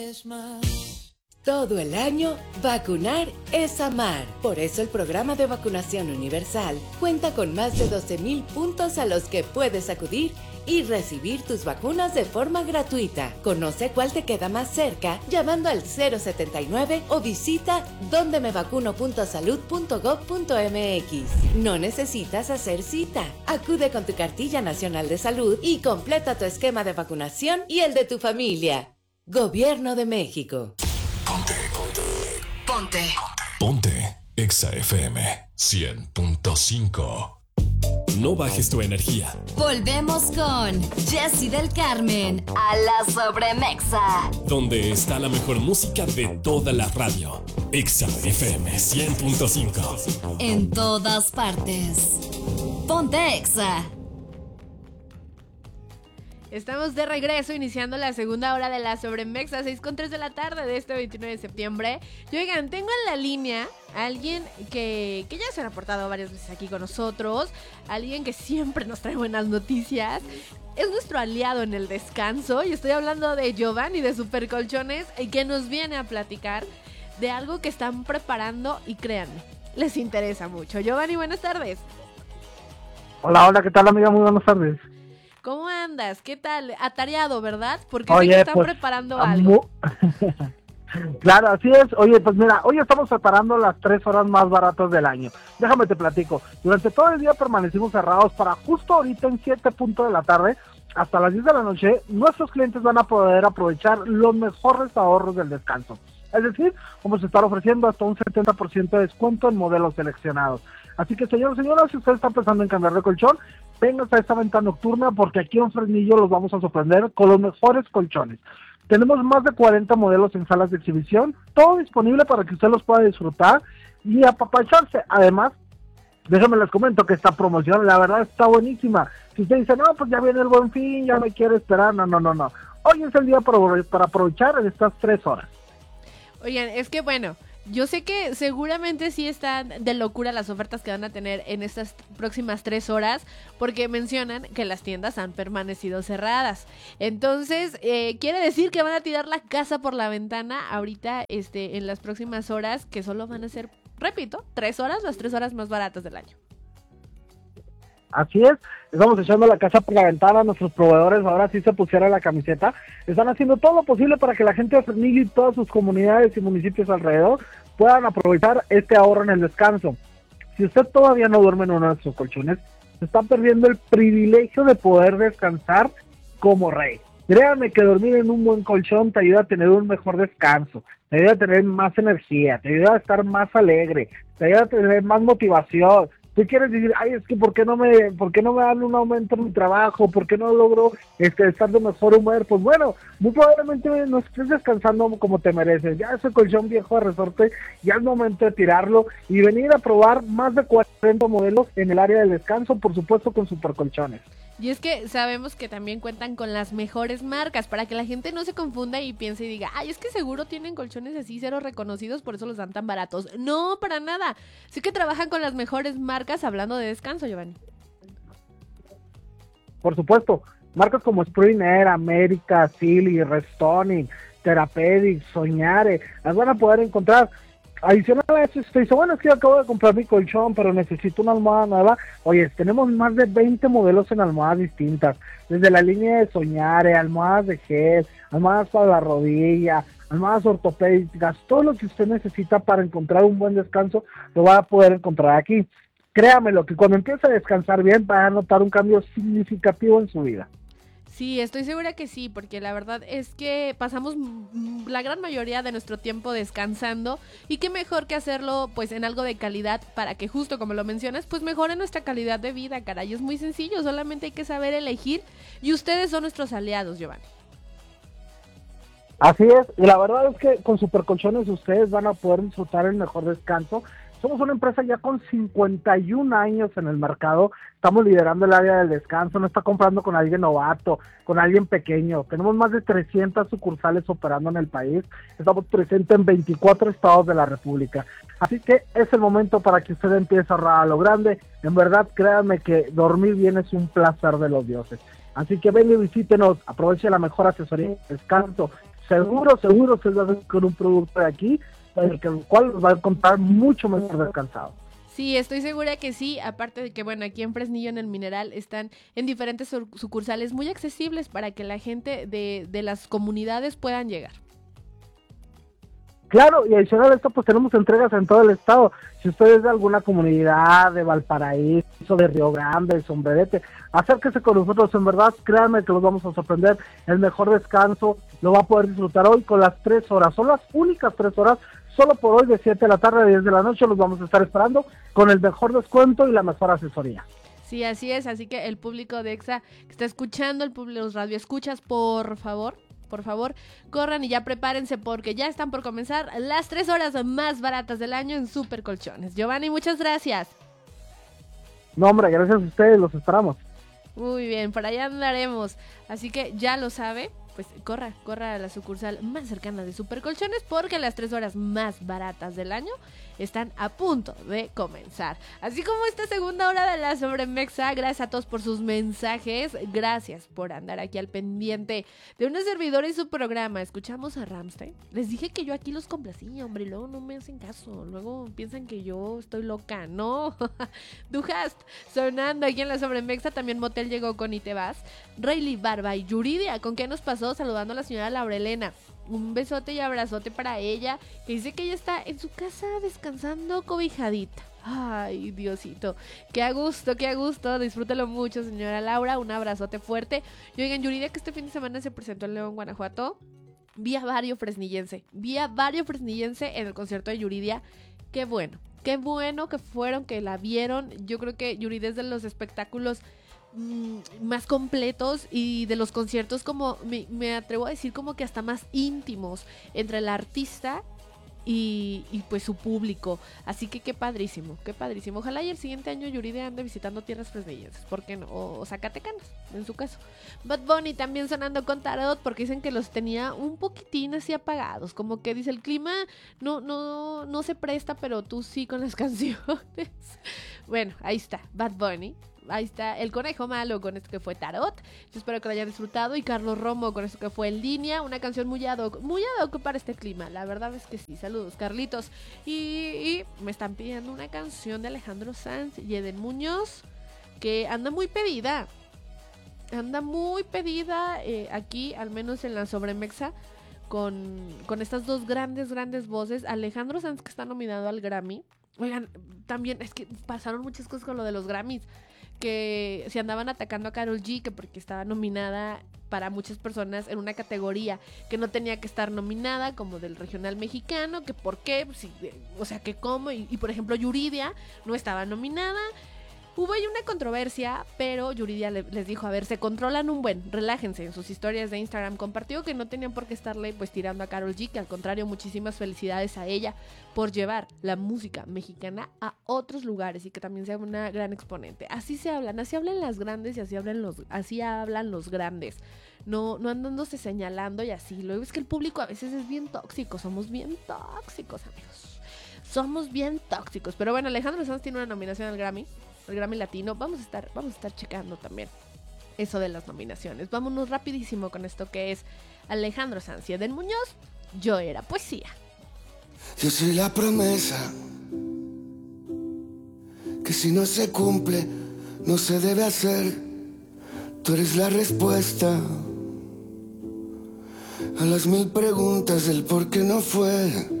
Todo el año, vacunar es amar. Por eso el programa de vacunación universal cuenta con más de 12,000 puntos a los que puedes acudir y recibir tus vacunas de forma gratuita. Conoce cuál te queda más cerca llamando al 079 o visita dondemevacuno.salud.gov.mx. No necesitas hacer cita. Acude con tu cartilla nacional de salud y completa tu esquema de vacunación y el de tu familia. Gobierno de México. Ponte Exa FM 100.5. No bajes tu energía. Volvemos con Jessy del Carmen a la Sobremexa, Donde está la mejor música de toda la radio. Exa FM 100.5. en todas partes. Ponte Exa. Estamos de regreso iniciando la segunda hora de la Sobremexa, 6:03 de la tarde de este 29 de septiembre. Y oigan, tengo en la línea a alguien que ya se ha reportado varias veces aquí con nosotros, alguien que siempre nos trae buenas noticias. Es nuestro aliado en el descanso y estoy hablando de Giovanni de Supercolchones, que nos viene a platicar de algo que están preparando y créanme, les interesa mucho. Giovanni, buenas tardes. Hola, ¿qué tal, amiga? Muy buenas tardes. ¿Cómo andas? ¿Qué tal? Atareado, ¿verdad? Porque Oye, sé que están pues, preparando algo. Claro, así es. Oye, pues mira, hoy estamos preparando las 3 horas más baratas del año. Déjame te platico. Durante todo el día permanecimos cerrados para justo ahorita en 7:00 de la tarde, hasta las 10 de la noche, nuestros clientes van a poder aprovechar los mejores ahorros del descanso. Es decir, vamos a estar ofreciendo hasta un 70% de descuento en modelos seleccionados. Así que, señores, señoras, si usted está pensando en cambiar de colchón, véngase a esta venta nocturna porque aquí en Fresnillo los vamos a sorprender con los mejores colchones. Tenemos más de 40 modelos en salas de exhibición, todo disponible para que usted los pueda disfrutar y apapacharse. Además, déjenme les comento que esta promoción, la verdad, está buenísima. Si usted dice, no, pues ya viene el Buen Fin, ya me quiere esperar, no. Hoy es el día para aprovechar en estas 3 horas. Oigan, es que bueno, yo sé que seguramente sí están de locura las ofertas que van a tener en estas próximas 3 horas, porque mencionan que las tiendas han permanecido cerradas. Entonces, quiere decir que van a tirar la casa por la ventana ahorita, en las próximas horas, que solo van a ser, repito, 3 horas, las 3 horas más baratas del año. Así es, estamos echando la casa por la ventana, nuestros proveedores ahora sí se pusieron la camiseta, están haciendo todo lo posible para que la gente de Fresnillo y todas sus comunidades y municipios alrededor puedan aprovechar este ahorro en el descanso. Si usted todavía no duerme en uno de nuestros colchones, se está perdiendo el privilegio de poder descansar como rey. Créame que dormir en un buen colchón te ayuda a tener un mejor descanso, te ayuda a tener más energía, te ayuda a estar más alegre, te ayuda a tener más motivación. Tú quieres decir, ay, es que ¿por qué no me dan un aumento en mi trabajo? ¿Por qué no logro estar de mejor humor? Pues bueno, muy probablemente no estés descansando como te mereces. Ya ese colchón viejo de resorte, ya es momento de tirarlo y venir a probar más de 40 modelos en el área del descanso, por supuesto con Supercolchones. Y es que sabemos que también cuentan con las mejores marcas, para que la gente no se confunda y piense y diga, ay, es que seguro tienen colchones así cero reconocidos, por eso los dan tan baratos. No, para nada. Sí que trabajan con las mejores marcas hablando de descanso, Giovanni. Por supuesto, marcas como Spring Air, América, Silly, Restonic, Therapeutic, Soñare, las van a poder encontrar. Adicional a eso, usted dice, bueno, es que yo acabo de comprar mi colchón, pero necesito una almohada nueva. Oye, tenemos más de 20 modelos en almohadas distintas, desde la línea de Soñare, almohadas de gel, almohadas para la rodilla, almohadas ortopédicas, todo lo que usted necesita para encontrar un buen descanso, lo va a poder encontrar aquí. Créamelo, que cuando empiece a descansar bien, va a notar un cambio significativo en su vida. Sí, estoy segura que sí, porque la verdad es que pasamos la gran mayoría de nuestro tiempo descansando y qué mejor que hacerlo pues en algo de calidad para que justo como lo mencionas, pues mejore nuestra calidad de vida, caray, es muy sencillo, solamente hay que saber elegir y ustedes son nuestros aliados, Giovanni. Así es, y la verdad es que con Supercolchones ustedes van a poder disfrutar el mejor descanso. Somos una empresa ya con 51 años en el mercado, estamos liderando el área del descanso, no está comprando con alguien novato, con alguien pequeño. Tenemos más de 300 sucursales operando en el país, estamos presentes en 24 estados de la República. Así que es el momento para que usted empiece a ahorrar a lo grande. En verdad, créanme que dormir bien es un placer de los dioses. Así que ven y visítenos, aproveche la mejor asesoría de descanso. seguro se va a hacer con un producto de aquí, el cual los va a encontrar mucho mejor descansado. Sí, estoy segura que sí, aparte de que, bueno, aquí en Fresnillo, en el Mineral, están en diferentes sucursales muy accesibles para que la gente de las comunidades puedan llegar. Claro, y adicional a esto, pues tenemos entregas en todo el estado. Si usted es de alguna comunidad, de Valparaíso, de Río Grande, de Sombrerete, acérquese con nosotros, en verdad, créanme que los vamos a sorprender. El mejor descanso lo va a poder disfrutar hoy con las 3 horas. Son las únicas 3 horas, solo por hoy, de 7 de la tarde a 10 de la noche, los vamos a estar esperando con el mejor descuento y la mejor asesoría. Sí, así es, así que el público de EXA que está escuchando, el público de los radioescuchas, por favor, corran y ya prepárense porque ya están por comenzar las 3 horas más baratas del año en Super Colchones. Giovanni, muchas gracias. No, hombre, gracias a ustedes, los esperamos. Muy bien, por allá andaremos. Así que ya lo sabe, pues corra a la sucursal más cercana de Super Colchones porque las 3 horas más baratas del año están a punto de comenzar. Así como esta segunda hora de la Sobremexa, gracias a todos por sus mensajes, gracias por andar aquí al pendiente de una servidora y su programa. Escuchamos a Rammstein. Les dije que yo aquí los complacía, hombre, y luego no me hacen caso, luego piensan que yo estoy loca, no. Du hast sonando aquí en la Sobremexa, también Motel llegó con Y te vas, Rayleigh Barba y Yuridia, ¿con qué nos pasó? Saludando a la señora Laurelena. Un besote y abrazote para ella, que dice que ella está en su casa descansando cobijadita. Ay, Diosito, qué a gusto, disfrútelo mucho, señora Laura, un abrazote fuerte. Y oigan, Yuridia, que este fin de semana se presentó en León, Guanajuato, vía Barrio Fresnillense en el concierto de Yuridia. Qué bueno que fueron, que la vieron. Yo creo que Yuridia es de los espectáculos más completos y de los conciertos, como me atrevo a decir, como que hasta más íntimos entre el artista y pues su público. Así que qué padrísimo. Ojalá y el siguiente año Yuridia ande visitando tierras fresnillenses, ¿por qué no? O Zacatecanas, en su caso. Bad Bunny también sonando con Tarot, porque dicen que los tenía un poquitín así apagados, como que dice el clima no se presta, pero tú sí con las canciones. Bueno, ahí está Bad Bunny. Ahí está el Conejo Malo con esto que fue Tarot. Yo espero que lo hayan disfrutado. Y Carlos Romo con esto que fue En Línea. Una canción muy ad hoc para este clima. La verdad es que sí. Saludos, Carlitos. Y me están pidiendo una canción de Alejandro Sanz y Eden Muñoz, que anda muy pedida. Aquí, al menos en la Sobremexa, con estas dos grandes voces. Alejandro Sanz, que está nominado al Grammy. Oigan, también es que pasaron muchas cosas con lo de los Grammys, que se andaban atacando a Karol G, que porque estaba nominada para muchas personas en una categoría que no tenía que estar nominada, como del regional mexicano, que por qué, pues, sí, o sea, que cómo, y por ejemplo Yuridia no estaba nominada. Hubo ahí una controversia, pero Yuridia les dijo, a ver, se controlan relájense. En sus historias de Instagram compartió que no tenían por qué estarle pues tirando a Karol G, que al contrario, muchísimas felicidades a ella por llevar la música mexicana a otros lugares y que también sea una gran exponente. Así hablan las grandes y así hablan los grandes. No andándose señalando y así. Luego es que el público a veces es bien tóxico, somos bien tóxicos, amigos. Somos bien tóxicos. Pero bueno, Alejandro Sanz tiene una nominación al Grammy. El Grammy Latino, vamos a estar checando también eso de las nominaciones. Vámonos rapidísimo con esto que es Alejandro Sanz y Eden Muñoz, Yo Era Poesía. Yo soy la promesa que si no se cumple no se debe hacer. Tú eres la respuesta a las 1000 preguntas del por qué no fue.